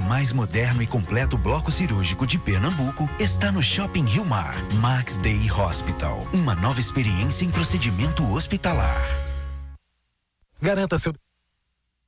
mais moderno e completo bloco cirúrgico de Pernambuco está no Shopping Rio Mar. Max Day Hospital. Uma nova experiência em procedimento hospitalar. Garanta seu...